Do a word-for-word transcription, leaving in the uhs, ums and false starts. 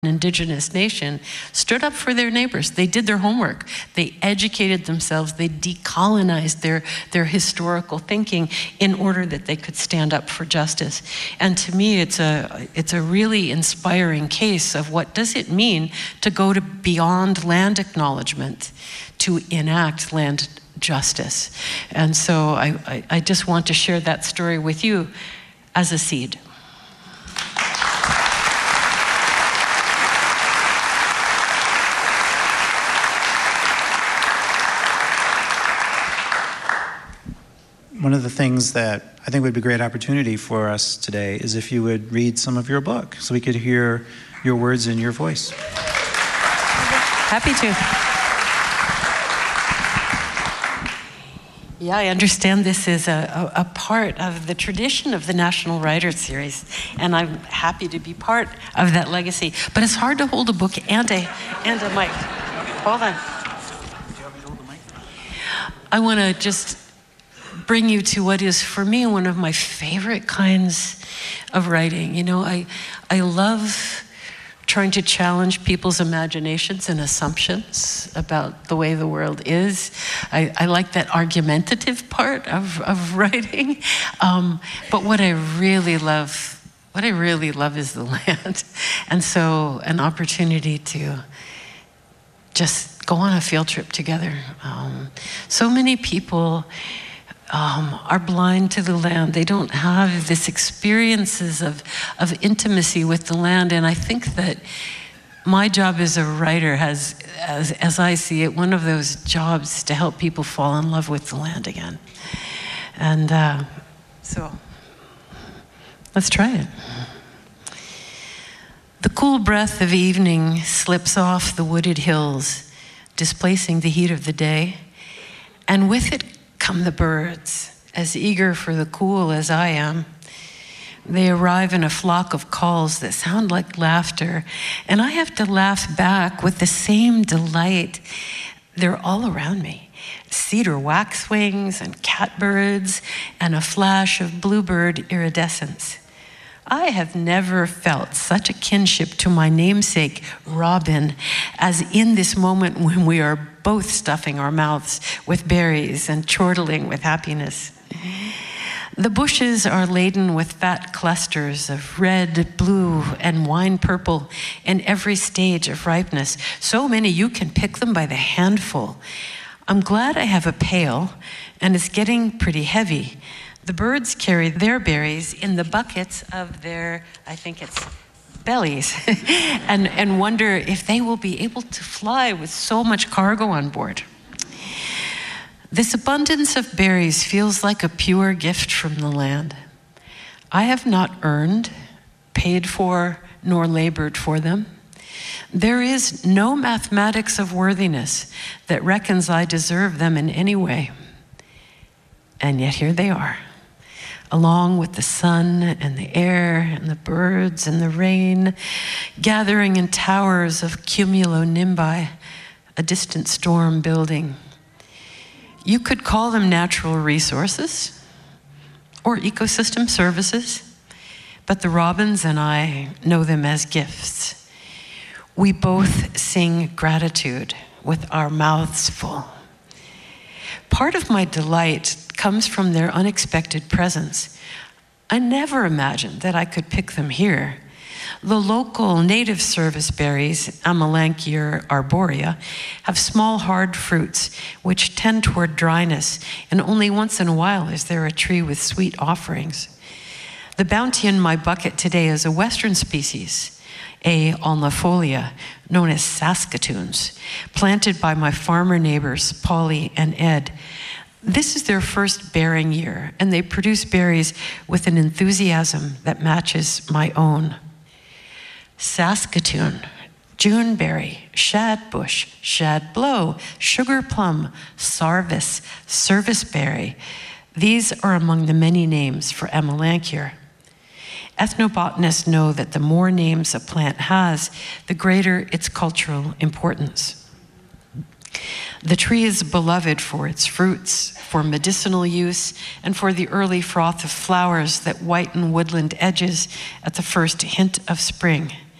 indigenous nation stood up for their neighbors. They did their homework. They educated themselves. They decolonized their, their historical thinking in order that they could stand up for justice. And to me, it's a, it's a really inspiring case of what does it mean to go to beyond land acknowledgement to enact land justice. And so I, I, I just want to share that story with you as a seed. One of the things that I think would be a great opportunity for us today is if you would read some of your book so we could hear your words in your voice. Happy to. Yeah, I understand this is a, a, a part of the tradition of the National Writers Series, and I'm happy to be part of that legacy. But it's hard to hold a book and a, and a mic. Hold on. I want to just bring you to what is, for me, one of my favorite kinds of writing. You know, I, I love trying to challenge people's imaginations and assumptions about the way the world is. I, I like that argumentative part of, of writing. Um, but what I really love, what I really love is the land. And so an opportunity to just go on a field trip together. Um, so many people Um, are blind to the land. They don't have this experiences of, of intimacy with the land. And I think that my job as a writer has, as, as I see it, one of those jobs to help people fall in love with the land again. And uh, so let's try it. The cool breath of evening slips off the wooded hills, displacing the heat of the day. And with it come the birds, as eager for the cool as I am. They arrive in a flock of calls that sound like laughter, and I have to laugh back with the same delight. They're all around me. Cedar waxwings and catbirds and a flash of bluebird iridescence. I have never felt such a kinship to my namesake, Robin, as in this moment when we are both stuffing our mouths with berries and chortling with happiness. The bushes are laden with fat clusters of red, blue, and wine purple in every stage of ripeness. So many you can pick them by the handful. I'm glad I have a pail, and it's getting pretty heavy. The birds carry their berries in the buckets of their, I think it's bellies, and, and wonder if they will be able to fly with so much cargo on board. This abundance of berries feels like a pure gift from the land. I have not earned, paid for, nor labored for them. There is no mathematics of worthiness that reckons I deserve them in any way. And yet here they are, along with the sun and the air and the birds and the rain, gathering in towers of cumulonimbi, a distant storm building. You could call them natural resources or ecosystem services, but the robins and I know them as gifts. We both sing gratitude with our mouths full. Part of my delight comes from their unexpected presence. I never imagined that I could pick them here. The local native service berries, Amelanchier arborea, have small hard fruits which tend toward dryness, and only once in a while is there a tree with sweet offerings. The bounty in my bucket today is a western species, A. alnifolia, known as Saskatoons, planted by my farmer neighbors, Polly and Ed. This is their first bearing year, and they produce berries with an enthusiasm that matches my own. Saskatoon, Juneberry, Shadbush, Shadblow, Sugar Plum, Sarvis, Serviceberry. These are among the many names for Amelanchier. Ethnobotanists know that the more names a plant has, the greater its cultural importance. The tree is beloved for its fruits, for medicinal use, and for the early froth of flowers that whiten woodland edges at the first hint of spring.